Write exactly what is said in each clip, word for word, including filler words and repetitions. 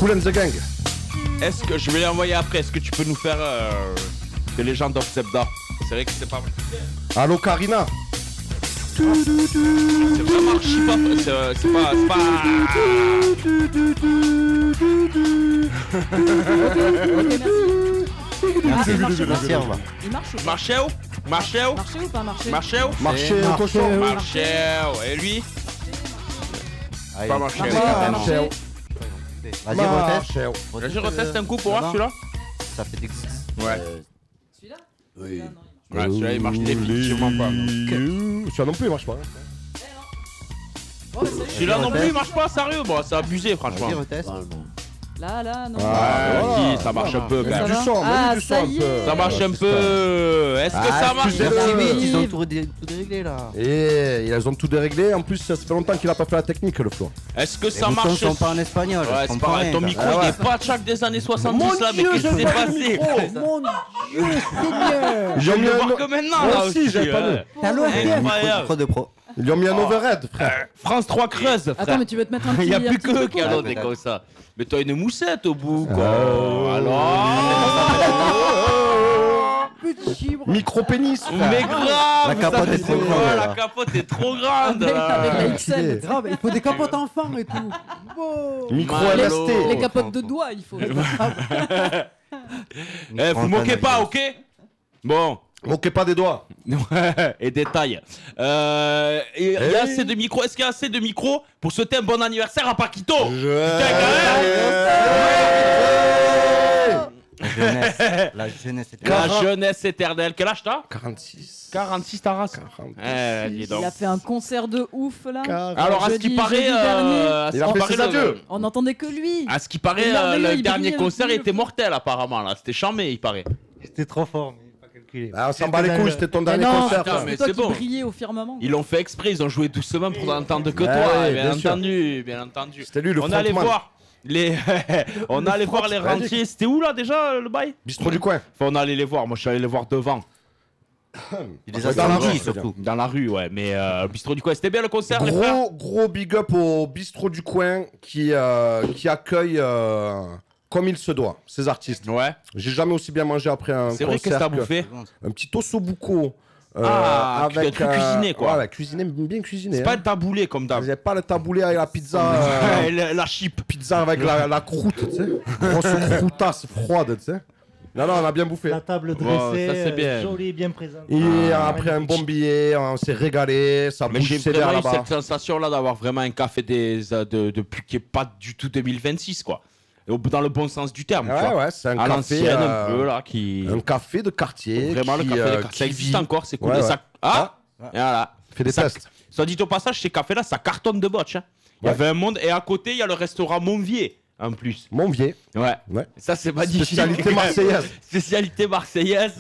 Kool and the Gang. Est-ce que je vais l'envoyer après? Est-ce que tu peux nous faire euh, The Legend of Zelda? C'est vrai que c'est pas mal. Allo Karina. C'est vraiment archi pas. C'est euh, c'est pas. C'est pas. Merci, Merci, merci, au revoir. Il marche ou pas? Marchéo? Marchéo? Marché ou pas marché? Marchéo? Marché au cochon. Marchéo. Et lui? Allez. Pas Marchéo. Marché, pas marché. Vas-y, reteste. Marché. Vas-y, reteste un coup pour voir celui-là. Ça fait des... Ouais. Euh, Celui-là? Oui. Celui-là, non, il marche. Ouais, celui-là il marche définitivement pas. Celui-là non plus, il marche pas. Oh, mais salut. Celui-là non plus il marche pas, sérieux. Bon, c'est abusé, franchement. Vas-y, reteste. Là, là, non. Ah, Ouais, voilà. si, ça marche un peu quand Mets Ça même. du va son, Ah, mets du son ça un y peu. est. Ça marche un Ouais, peu. Est-ce que Ah, ça marche? excusez-le. Merci, vite, ils ont Vive. tout, dé- tout déréglé là. Et ils ont tout déréglé. En plus, ça fait longtemps qu'il a pas fait la technique, le Flo. Est-ce que Les ça boutons marche? sont pas en espagnol. Ouais, je c'est comprends pareil. rien, Ton là. micro, Ah il ouais. est pas tchac des années soixante-dix là, mais qu'est-ce qui s'est passé? Mon Dieu, Seigneur. Je viens de le mis voir un- que maintenant Moi là aussi, aussi. j'avais pas euh. vu. T'as l'O R T M. Incroyable. Micro de pro. Ils lui ont mis un overhead, frère. France trois Creuse, Attends, frère. mais tu veux te mettre un petit. Il y a un plus petit que eux truc, qui quoi. ont des comme ça. Mais t'as une moussette au bout, quoi. Oh. Alors. Petit chibre. Micro-pénis, frère. Mais grave. La capote ça, est trop c'est- grande, ouais, là. La capote est trop grande. Avec, là. avec la Ah, X L. Grave, il faut des capotes enfants et tout. Bon. Micro-M S T. Malo. Les capotes de doigts, il faut. Eh, vous moquez pas, ok? Bon. Moquez pas des doigts. Ouais, et des tailles. Euh, et il y a Hey. assez de micros. Est-ce qu'il y a assez de micros pour souhaiter un bon anniversaire à Paquito? La jeunesse. La jeunesse était La Quarante. jeunesse éternelle. Quel âge t'as? quarante-six. quarante-six ta race. quarante. Eh, dis donc. Il a fait un concert de ouf là. Alors, à ce qui Jeudi- paraît, jeudi dernier. euh, à ce Il a qui fait paraît, ses adieux. le, On n'entendait que lui. à ce qui paraît, Il a euh, brillé, le il dernier brillait, concert il était mortel apparemment là. C'était charmé, il paraît. J'étais trop fort, mais pas calculé. Ah, on s'en bat les couilles, c'était ton Mais dernier non, concert. putain, frère. mais c'est toi c'est qui bon. brillais au firmament. Ils l'ont fait exprès, ils ont joué doucement pour n'entendre que Ouais, toi, ouais, bien, bien sûr. entendu, bien entendu. C'était lui le On allait frontman. voir les, on allait voir les front, rentiers. C'était où là déjà le bail? Bistrot du coin. Enfin, on allait les voir. Moi, je suis allé les voir devant, Il les a Dans la sortis, rue, surtout. dans la rue, ouais. Mais euh, bistrot du coin, c'était bien le concert, les frères. Gros, gros big up au Bistrot du coin qui, euh, qui accueille euh, comme il se doit ses artistes. Ouais. J'ai jamais aussi bien mangé après un C'est vrai, qu'est-ce que concert. t'as bouffé? Un petit ossobuco. Euh, Ah, avec tu as cuisiné, quoi. Voilà, cuisiné, bien cuisiné. C'est pas le taboulé comme d'hab. J'ai pas le taboulé avec la pizza. euh, Ouais, la, la chip. pizza avec la, la croûte, tu sais. Grosse croûtasse froide, tu sais. Non, non, on a bien bouffé. La table Bon, dressée, ça, c'est bien. euh, jolie, bien présente. Et Ah, après un magnifique. bon billet, on s'est régalé, ça Mais bouge j'ai sévère vraiment eu là-bas. cette sensation là d'avoir vraiment un café des, euh, de, depuis qui est pas du tout deux mille vingt-six quoi. Et au- Dans le bon sens du terme. tu Ouais, vois. ouais, c'est un À café, l'ancienne euh, un peu là qui. un café de quartier. Vraiment qui, le café euh, des quartiers. Ça qui existe vit. encore, c'est cool. Ouais, Et ouais. ça- Ah, Et voilà. Fait des Ça- tests. Soit dit au passage, ces cafés là, ça cartonne de botch. Hein. Il y Ouais. avait un monde et à côté il y a le restaurant Monvier en plus. Monvier. Ouais. Ouais. Ça c'est magnifique. Spécialité marseillaise. Spécialité marseillaise.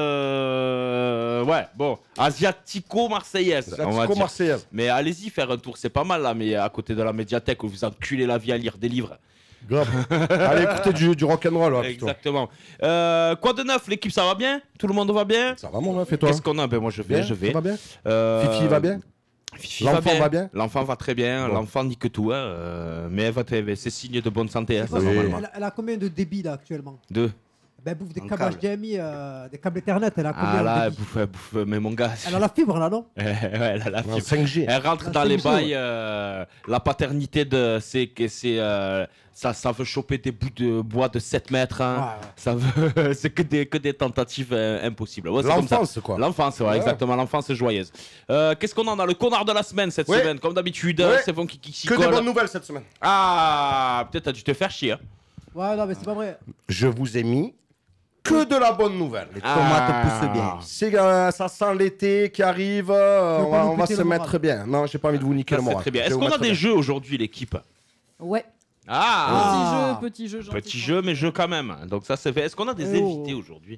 euh, Ouais, bon. Asiatico-marseillaise. on va Atlético dire. marseillaise. Mais allez-y faire un tour, c'est pas mal là, mais à côté de la médiathèque où vous enculez la vie à lire des livres. Grave. Allez, écoutez du, du rock'n'roll. Ouais, plutôt. Exactement. Euh, quoi de neuf, l'équipe ça va bien? Tout le monde va bien? Ça va, mon ref, et toi? Qu'est-ce qu'on a? Ben moi je vais, Bien, je vais. Ça va bien? Euh, Fifi va bien? Fifi L'enfant va bien? L'enfant va très bien, Bon. l'enfant dit que tout, hein, euh, mais elle va très bien. C'est signe de bonne santé, hein, ça, Oui. normalement. Elle, a- elle a combien de débit là actuellement? Deux. Ben, elle bouffe des Un câbles câble. H D M I, euh, des câbles Ethernet. Elle a combien Ah de là, elle débit? bouffe, elle bouffe, mais mon gars. Elle a la fibre là, non? Ouais, elle a la En fibre. cinq G. Elle rentre Ah, dans c'est les Michel, bails, ouais. euh, la paternité de. C'est que c'est. euh, ça, ça veut choper des bouts de bois de sept mètres. Hein. Ouais, ouais. Ça veut. C'est que des, que des tentatives euh, impossibles. Ouais, c'est comme ça. L'enfance, quoi. L'enfance, ouais, Ouais. exactement. L'enfance est joyeuse. Euh, Qu'est-ce qu'on en a? Le connard de la semaine cette Ouais. semaine, comme d'habitude. Ouais. C'est bon qui, qui s'y Que des colle. bonnes nouvelles cette semaine. Ah, peut-être t'as dû te faire chier. Hein. Ouais, non, mais c'est pas vrai. Je vous ai mis que de la bonne nouvelle. Les tomates poussent bien. C'est, euh, ça sent l'été qui arrive, euh, Tu veux on pas va, nous on va péter se le mettre moral. bien. Non, j'ai pas envie de vous niquer Ça, le c'est moral. très bien. Je vais Est-ce vous qu'on a mettre des bien. jeux aujourd'hui, l'équipe? Ouais. Ah, Ah. Petit jeu, petit jeu. gentil. Petit jeu, mais jeu quand même. Donc ça c'est fait. Est-ce qu'on a des Oh. invités aujourd'hui?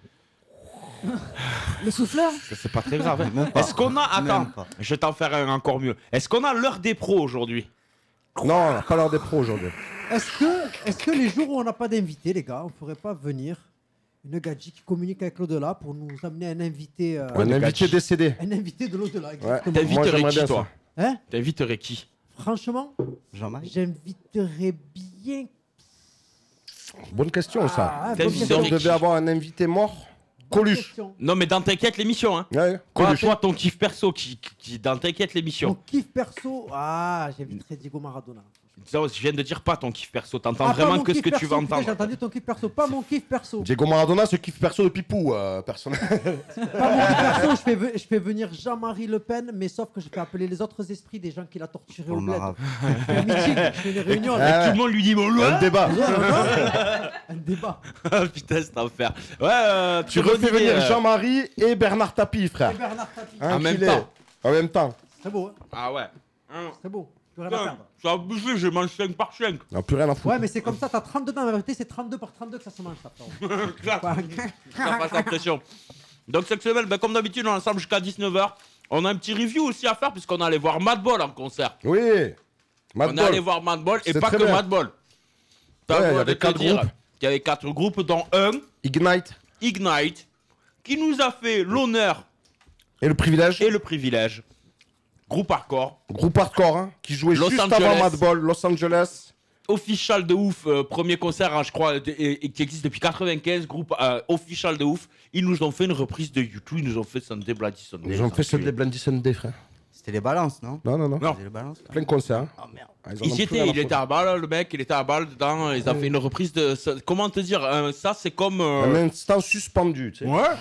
Le souffleur? Ça, c'est pas très grave. hein. Même pas. Est-ce qu'on a. Attends, Même pas. je vais t'en faire un encore mieux. Est-ce qu'on a l'heure des pros aujourd'hui? Non, on n'a pas l'heure des pros aujourd'hui. Est-ce que, est-ce que les jours où on n'a pas d'invité, les gars, on pourrait pas venir une gadji qui communique avec l'au-delà pour nous amener un invité, euh, Un de invité Gachi. décédé. un invité de l'au-delà, Ouais. exactement. Moi, T'inviterais j'aimerais qui, bien toi? Hein T'inviterais qui? Franchement, Jean-Marie. j'inviterais bien Bonne question, ça. Ah, T'as bonne vu, Si question. on devait avoir un invité mort, Bonne Coluche. question. Non, mais dans T'inquiète l'émission, hein. Ouais, Quoi, Coluche. toi, ton kiff perso, qui, qui dans T'inquiète Mon l'émission. kiff perso, ah, j'inviterai Diego Maradona. Ça, Je viens de dire pas ton kiff perso. T'entends Ah, pas vraiment mon que ce kiff que tu perso, vas putain, entendre. J'ai entendu ton kiff perso, pas mon kiff perso. Diego Maradona, ce kiff perso de Pipou, euh, personnel. Pas mon kiff perso, je fais, ve- je fais venir Jean-Marie Le Pen, mais sauf que je fais appeler les autres esprits des gens qu'il a torturés Pour au le bled. Maroc. Je fais un meeting, je fais une réunion. Ah, avec Tout le monde lui dit bonjour. Un débat. un débat. Putain, c'est enfer. Ouais, euh, Tu refais redis, venir euh, Jean-Marie et Bernard Tapie, frère. Et Bernard Tapie. Hein, En même qu'il est. temps. En même temps. C'est beau, hein, Ah ouais. Hein, c'est beau. Plus rien à Putain, perdre. c'est abusé, je mange cinq par cinq. On n'a plus rien à foutre. Ouais, mais c'est comme ça, t'as trente-deux dans la vérité, c'est trente-deux par trente-deux que ça se mange, ça. frérot. Ça passe la pression. Donc cette semaine, ben, comme d'habitude, on est ensemble jusqu'à dix-neuf heures. On a un petit review aussi à faire puisqu'on est allé voir Madball en concert. Oui. On est allé Madball. voir Madball et C'est pas très que bien. Madball. T'as Ouais, le il y droit avait de te quatre dire groupes. qu'il y avait quatre groupes, dont un, Ignite. Ignite, qui nous a fait l'honneur Et le privilège. et le privilège. Groupe hardcore, Groupe hardcore, hein, qui jouait Los juste Angeles. avant Madball, Los Angeles. official de ouf, euh, premier concert, hein, je crois, de- et, et qui existe depuis quatre-vingt-quinze, groupe euh, official de ouf. Ils nous ont fait une reprise de U deux, ils nous ont fait Sunday Bloody Sunday. Ils ont fait enculés. Sunday Bloody Sunday, frère. C'était les balances, non Non, non, non. Non. C'était les balances. Plein de concerts. hein. Oh merde. Ah, ils en Il ont y plus était, rien à il était foutre. à balle, le mec, il était à balle dedans, ils ont fait une reprise de... ça- comment te dire, euh, ça c'est comme... euh, Un instant suspendu, tu sais. Ouais.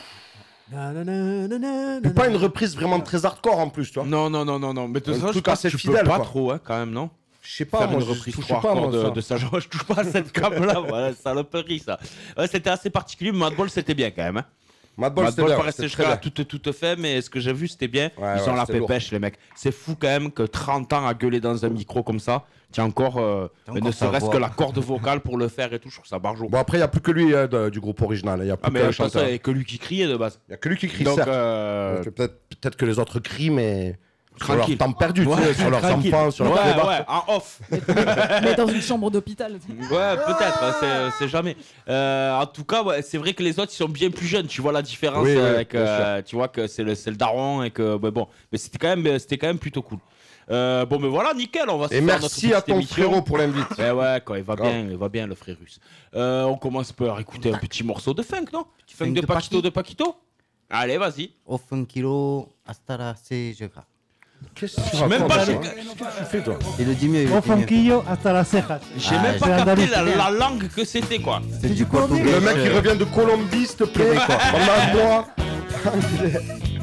Nananana, Mais pas une reprise vraiment très hardcore en plus, tu vois. Non, non, non, non, non, mais de Un toute façon, je truc pense assez que tu fidèle, peux pas quoi. trop, hein, quand même, non? Je sais pas, Faire moi, une je reprise touche trois pas, accords moi, de, ça. de ça, genre, je touche pas à cette cam-là, voilà, saloperie, ça. Ouais, c'était assez particulier, mais Madball, c'était bien, quand même, hein. Madball, c'était Madball bien. pas resté c'était très jusqu'à bien. tout, tout fait, mais ce que j'ai vu, c'était bien. Ouais, Ils ouais, ont la c'était lourd. pépèche, les mecs. C'est fou, quand même, que trente ans à gueuler dans un micro comme ça, tiens encore, euh, T'as mais encore ne ta serait-ce voix. que la corde vocale pour le faire et tout, je trouve ça barjot. Bon, après, il n'y a plus que lui euh, de- du groupe original. Il n'y a plus Ah, mais que le de toute façon, chanteur. il n'y avait que lui qui criait de base. Il n'y a que lui qui crie, Donc, certes. euh, Donc, Peut-être peut-être que les autres crient, mais sur leur Tranquille. temps perdu, tu Ouais, sais, sur leurs tranquille. enfants, sur ouais, leur débat. ouais, en off. Mais dans une chambre d'hôpital. Ouais, peut-être, hein, c'est- c'est jamais. Euh, en tout cas, ouais, c'est vrai que les autres ils sont bien plus jeunes. Tu vois la différence Oui, oui, avec, bien euh, tu vois que c'est le, c'est le daron et que, bah, bon, mais c'était quand même, c'était quand même plutôt cool. Euh, bon, mais voilà, nickel, on va se Et faire notre merci à petite ton émission. frérot pour l'invite. Eh ouais, quoi, il va Grave. bien, il va bien le frère russe. Euh, on commence par écouter un petit morceau de funk, non? Petit funk Funk de de Paquito, Paqui. de Paquito. Allez, vas-y. Au funkilo, hasta la cejera. Qu'est-ce que tu J'ai même racontes, pas, toi, j'ai- hein Qu'est-ce que tu fais, toi Il le dit mieux, il Au le dit mieux. Fonquillo, hasta la cejas. j'ai Ah, même c'est pas capté andalou, la, c'est bien. la langue que c'était, quoi. C'est du Colombie. portugais. Le mec, il euh, revient de Colombie, s'il te plaît. Québécois. Pendant un mois.